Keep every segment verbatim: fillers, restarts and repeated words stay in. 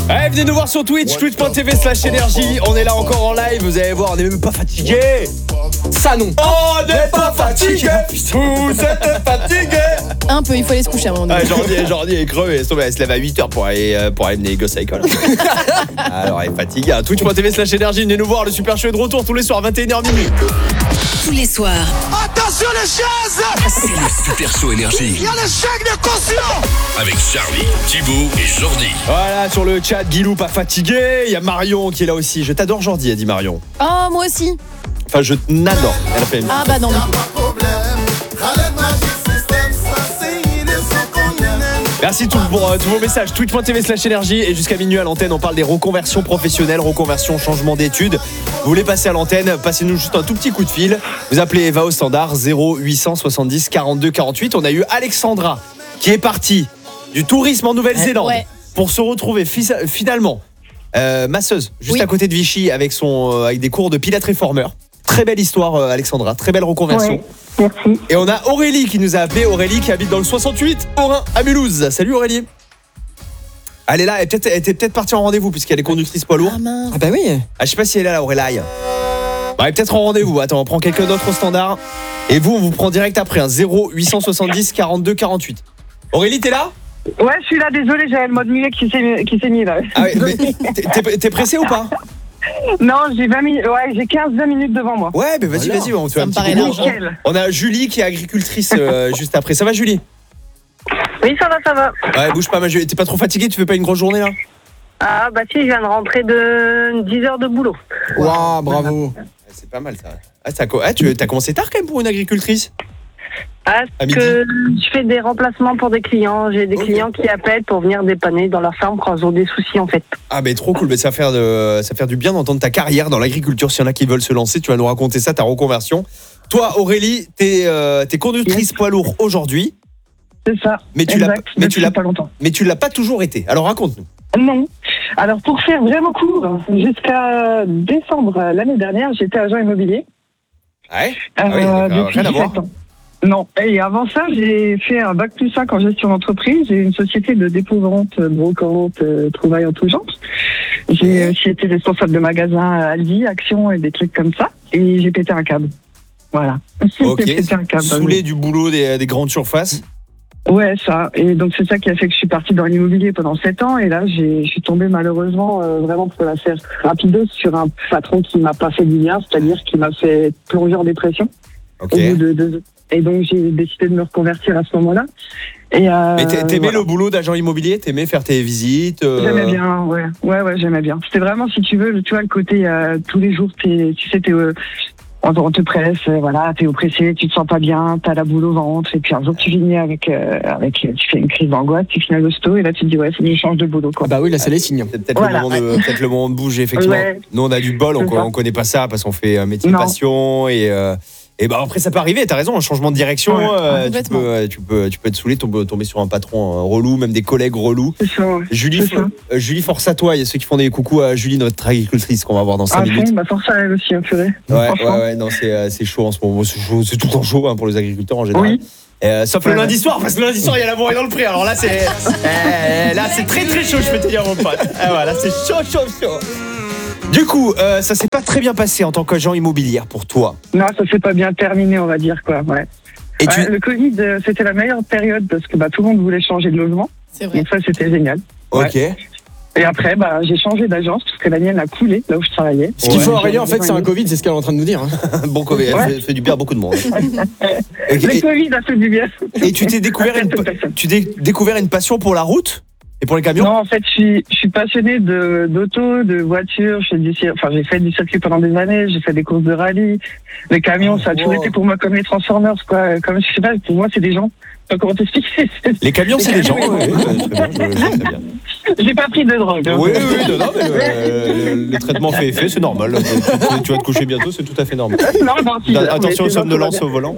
Allez, venez nous voir sur Twitch, twitch point t v slash énergie. On est là encore en live, vous allez voir, on n'est même pas fatigué. Ça non. On n'est pas fatigué. Vous êtes fatigué. Un peu, il faut aller se coucher à un moment donné. Ah, Jordi, Jordi est crevé, elle se lève à huit heures pour aller, euh, pour aller mener les gosses à l'école. Alors elle est fatiguée. twitch point t v slash énergie, venez nous voir, le super show est de retour tous les soirs, vingt et une heures minuit. Tous les soirs. Attention les chaises. C'est le super show énergie. Il y a le chèque de caution. Avec Charlie, Thibaut et Jordi. Voilà, sur le chat, Guilou pas fatigué. Il y a Marion qui est là aussi. Je t'adore Jordi, a dit Marion. Oh, moi aussi. Enfin, je n'adore. Elle a fait une... Ah bah non. Merci tout pour euh, tous vos messages. twitch point t v slash énergie et jusqu'à minuit à l'antenne, on parle des reconversions professionnelles, reconversions, changement d'études. Vous voulez passer à l'antenne, passez-nous juste un tout petit coup de fil. Vous appelez Eva au standard zéro huit cent soixante-dix quarante-deux quarante-huit. On a eu Alexandra qui est partie du tourisme en Nouvelle-Zélande ouais. pour se retrouver fi- finalement euh, masseuse juste oui. à côté de Vichy avec son euh, avec des cours de pilates réformeur. Très belle histoire, euh, Alexandra, très belle reconversion. Ouais. Merci. Et on a Aurélie qui nous a appelé, Aurélie qui habite dans le soixante-huit, Orin, à Mulhouse. Salut Aurélie. Elle est là, elle, est peut-être, elle était peut-être partie en rendez-vous puisqu'elle est conductrice poids lourd. Ah mince. Ah bah oui. Ah, je sais pas si elle est là, Aurélie. Bah, elle est peut-être en rendez-vous. Attends, on prend quelqu'un d'autre au standard. Et vous, on vous prend direct après, hein, zéro huit cent soixante-dix quarante-deux quarante-huit. Aurélie, t'es là ? Ouais, je suis là, désolé, j'avais le mode muet qui s'est, qui s'est mis là. Ah oui, mais t'es, t'es, t'es pressé ou pas ? Non, j'ai vingt minutes, ouais, j'ai quinze vingt minutes devant moi. Ouais, mais vas-y, Voilà. vas-y, on te fait Ça un me petit paraît coucou. large. Nickel. On a Julie qui est agricultrice euh, juste après. Ça va, Julie ? Oui, ça va, ça va. Ouais, bouge pas, ma Julie. T'es pas trop fatiguée ? Tu fais pas une grosse journée là ? Ah, bah si, je viens de rentrer de dix heures de boulot. Waouh, bravo. C'est pas mal ça. Ah, t'as, ah, tu as commencé tard quand même pour une agricultrice ? Ah, À parce midi. que je fais des remplacements pour des clients. J'ai des Ok. clients qui appellent pour venir dépanner dans leur ferme quand ils ont des soucis, en fait. Ah mais trop cool, mais ça va faire de, ça va faire du bien d'entendre ta carrière dans l'agriculture. S'il y en a qui veulent se lancer, tu vas nous raconter ça, ta reconversion. Toi Aurélie, t'es, euh, t'es conductrice Yes. poids lourd aujourd'hui, C'est ça. mais tu l'as, exact, mais depuis tu l'as pas longtemps. mais tu l'as pas toujours été. Alors raconte-nous. Non. Alors, pour faire vraiment court, jusqu'à décembre euh, l'année dernière, j'étais agent immobilier. Ouais. Ah oui, Euh, d'accord, depuis rien à voir. dix-sept ans. Non. Et avant ça, j'ai fait un bac plus cinq en gestion d'entreprise. J'ai une société de dépôt-vente, brocante, euh, trouvailles en tout genre. J'ai aussi été responsable de magasin à Aldi, Action et des trucs comme ça. Et j'ai pété un câble. Voilà. Ok. J'ai pété un câble. Saoulé du boulot des, des grandes surfaces. Ouais, ça. Et donc, c'est ça qui a fait que je suis partie dans l'immobilier pendant sept ans. Et là, j'ai, je suis tombée malheureusement, euh, vraiment pour la faire rapide, sur un patron qui m'a pas fait du bien, c'est-à-dire qui m'a fait plonger en dépression. Ok. Au bout de deux Et donc, j'ai décidé de me reconvertir à ce moment-là. Et euh, Mais t'a- t'aimais voilà. le boulot d'agent immobilier ? T'aimais faire tes visites euh, J'aimais bien, ouais. Ouais, ouais, j'aimais bien. C'était vraiment, si tu veux, le- tu vois, le côté, euh, tous les jours, t'es, tu sais, t'es, euh, on on te presse, euh, voilà, t'es oppressé, tu te sens pas bien, t'as la boule au ventre, et puis un jour, tu finis avec, euh, avec, tu fais une crise d'angoisse, tu finis à l'hosto, et là, tu te dis, ouais, faut que je change de boulot, quoi. Ah bah oui, là c'est les signes. C'est peut-être, Voilà. le moment de, peut-être le moment de bouger, effectivement. Ouais. Nous, on a du bol, on, C'est ça. on connaît pas ça parce qu'on fait un métier Non. passion et. Euh, Et bah après ça peut arriver, t'as raison, un changement de direction, Ouais, euh, tu, complètement. peux, euh, tu, peux, tu peux être saoulé, tomber, tomber sur un patron euh, relou, même des collègues relous. C'est ça, ouais. Julie, C'est ça. euh, Julie, force à toi, il y a ceux qui font des coucous à Julie, notre agricultrice qu'on va voir dans cinq À minutes. fond, bah, force à elle aussi, hein, purée. Ouais, ouais, Franchement. ouais, non, c'est, euh, c'est chaud en ce moment, c'est, chaud, c'est tout le temps chaud hein, pour les agriculteurs en général. Oui. Euh, sauf le Ouais. lundi soir, parce que le lundi soir il y a la bourrée dans le pré, alors là c'est, euh, là c'est très très chaud, je peux te dire mon pote. Ah, voilà, c'est chaud, chaud, chaud. Du coup, euh, ça s'est pas très bien passé en tant qu'agent immobilier pour toi. Non, ça s'est pas bien terminé, on va dire, quoi, ouais. Et Ouais, tu... Le Covid, euh, c'était la meilleure période parce que bah, tout le monde voulait changer de logement. C'est vrai. Donc ça, c'était génial. Ok. Et après, bah, j'ai changé d'agence parce que la mienne a coulé là où je travaillais. Ce qu'il Ouais. faut Aurélien, en fait, c'est un Covid, c'est ce qu'elle est en train de nous dire. hein. Bon Covid, elle Ouais. fait, fait du bien à beaucoup de monde. Et, Le et- Covid a fait du bien. et tu t'es découvert une, Certaines personnes. tu t'es découvert une passion pour la route et pour les camions. Non, en fait, je suis, je suis passionnée de, d'auto, de voiture. Je fais du, cir- enfin, j'ai fait du circuit pendant des années. J'ai fait des courses de rallye. Les camions, ça a toujours Wow. été pour moi comme les Transformers, quoi. Comme, je sais pas, pour moi, c'est des gens. Je sais pas comment t'expliquer. Les camions, c'est les gens. camions, Oui, oui, très bien, je- je sais très bien. J'ai pas pris de drogue. hein. Oui, oui, oui, non, non, mais le, le- le traitement fait effet, c'est normal. Tu, tu- tu vas te coucher bientôt, c'est tout à fait normal. Non, non, si, Attention mais aux c'est somnolences bon, au volant.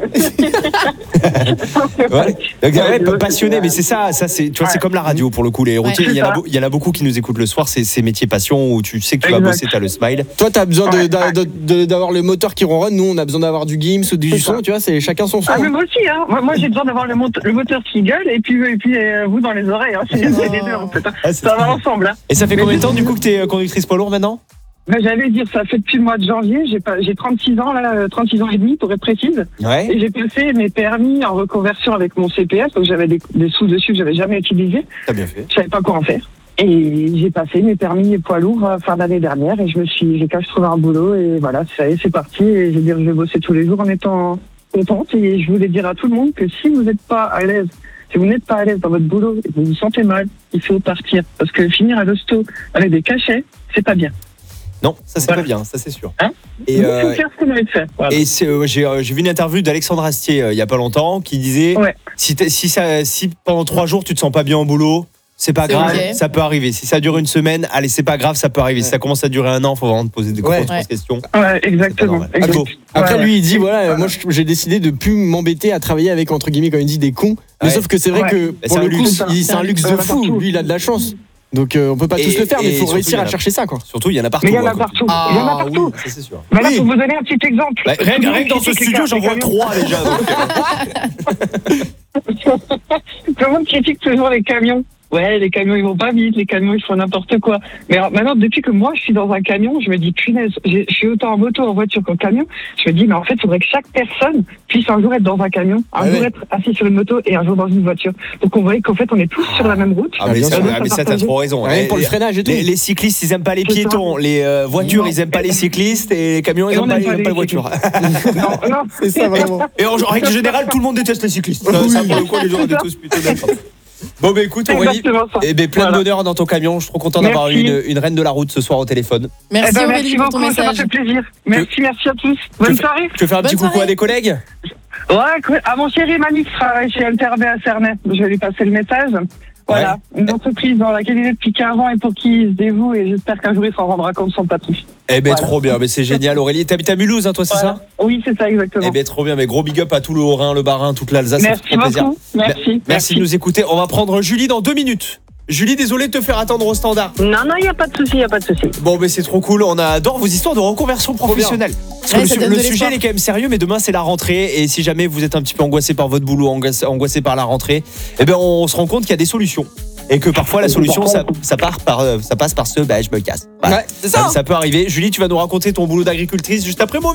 tout va Ouais. bien. Donc, ouais, Ouais, passionné, mais c'est ça, ça c'est, tu vois, c'est Ouais. comme la radio pour le coup. Les routiers, Ouais. il y en a, C'est beau- il y en a beaucoup qui nous écoutent le soir. C'est ces métiers passion où tu sais que tu vas Exact. bosser, t'as le smile. Toi, t'as besoin de- Ouais, d'a- ouais. de- de- d'avoir le moteur qui ronronne. Nous, on a besoin d'avoir du gims ou du C'est son. ça. Tu vois, c'est chacun son son. Ah, mais hein. moi aussi, hein. Moi, moi, j'ai besoin d'avoir le, mot- le moteur qui gueule et puis, et puis euh, vous dans les oreilles. Hein. C'est, c'est les deux, en fait. hein. Ah, Ça va ensemble. Hein. Et ça fait Mais combien de je- temps du coup que t'es conductrice poids lourd maintenant? Ben, j'allais dire, ça fait depuis le mois de janvier. J'ai pas, j'ai trente-six ans là, euh, trente-six ans et demi pour être précise. Ouais. Et j'ai passé mes permis en reconversion avec mon C P S, donc j'avais des, des sous dessus que j'avais jamais utilisés. T'as bien fait. Je savais pas quoi en faire. Et j'ai passé mes permis poids lourds euh, fin d'année dernière et je me suis, j'ai quand même trouvé un boulot et voilà, ça y est, c'est parti. Et je veux dire, je vais bosser tous les jours en étant contente. Et je voulais dire à tout le monde que si vous n'êtes pas à l'aise, si vous n'êtes pas à l'aise dans votre boulot et que vous vous sentez mal, il faut partir. Parce que finir à l'hosto avec des cachets, c'est pas bien. Non, ça c'est Voilà. pas bien, ça c'est sûr. Hein Et, Il euh, faut faire ce que vous avez fait. Voilà. et c'est, euh, j'ai, euh, j'ai vu une interview d'Alexandre Astier euh, il y a pas longtemps qui disait Ouais. si, t'es- si, ça, si pendant trois jours tu te sens pas bien au boulot, c'est pas C'est grave, ok. ça peut arriver. Si ça dure une semaine, allez, c'est pas grave, ça peut arriver. Si ça commence à durer un an, faut vraiment te poser des Ouais. grosses Ouais. questions. Ouais, exactement. normal. exact. Ado. Après, Ouais, lui, il dit ouais. voilà, euh, moi je- j'ai décidé de plus m'embêter à travailler avec, entre guillemets, quand il dit des cons. Mais Ouais. sauf que c'est vrai Ouais. que c'est pour un le coup, luxe. il- c'est un luxe de Il y en a fou. partout. Lui, il a de la chance. Donc euh, on peut pas Et- tous le faire, mais et il faut surtout, réussir il y en à a- chercher ça, quoi. Surtout, il y en a partout. Mais il y en a hein, partout. quoi. Il y en a Ah partout. oui, ça c'est sûr. Mais là, Oui. pour vous donner un petit exemple. Bah, rien, Pour rien que dans ce critiquer studio, les j'en vois camions. trois déjà. donc, euh, Tout le monde critique toujours les camions. Ouais, les camions ils vont pas vite, les camions ils font n'importe quoi. Mais alors, maintenant, depuis que moi je suis dans un camion, je me dis punaise, j'ai- je suis autant en moto, en voiture qu'en camion. Je me dis mais en fait, il faudrait que chaque personne puisse un jour être dans un camion, un Ah jour ouais. être assis sur une moto et un jour dans une voiture. Donc on voit qu'en fait on est tous sur la même route. Ah, mais bien ça, sûr. ah, mais ça, t'as trop raison. Rien Les- que pour le freinage et tout. Les, les cyclistes, ils aiment pas les C'est ça. piétons. Les euh, voitures, Non. ils aiment pas les cyclistes. Et les camions, ils Et on aiment pas, aime ils pas aiment les pas les voitures. non, non, C'est ça, vraiment. Et en règle générale, tout le monde déteste les cyclistes. Ça, Oui. ça, pour le coup, les gens, on est tous plutôt d'accord. Bon, bah écoute, c'est Aurélie, exactement ça. eh ben, plein Voilà. de bonheur dans ton camion. Je suis trop content d'avoir Merci. une, une reine de la route ce soir au téléphone. Merci Eh ben, Aurélie merci pour ton beaucoup, ça m'a message. fait plaisir. Merci, merci à tous. Bonne fais- soirée. Tu veux faire un Bonne petit coucou soirée. à des collègues? Ouais, cool. À mon chéri Manu qui travaille chez Alterb à Cernay. Je vais lui passer le message. Voilà, une entreprise dans laquelle il est depuis quinze ans et pour qui il se dévoue et j'espère qu'un jour il s'en rendra compte son patron. Eh ben, Voilà. trop bien. Mais c'est génial, Aurélie. T'habites à Mulhouse, hein, toi, c'est Voilà. ça? Oui, c'est ça exactement. Eh ben, trop bien. Mais gros big up à tout le Haut-Rhin, le Bas-Rhin, toute l'Alsace. Ça fait Merci trop plaisir. beaucoup. Merci. Merci de nous écouter. On va prendre Julie dans deux minutes. Julie, désolé de te faire attendre au standard. Non, non, il n'y a pas de souci, il n'y a pas de souci. Bon, mais c'est trop cool. On adore vos histoires de reconversion professionnelle. Parce que Ouais, le, ça su- donne le de sujet l'espoir. il est quand même sérieux, mais demain c'est la rentrée. Et si jamais vous êtes un petit peu angoissé par votre boulot, angoissé, angoissé par la rentrée, eh ben on se rend compte qu'il y a des solutions. Et que parfois la solution, ça, ça, part par, euh, ça passe par ce bah, je me casse. Voilà. Ouais, c'est ça. Ça peut arriver. Julie, tu vas nous raconter ton boulot d'agricultrice juste après moi.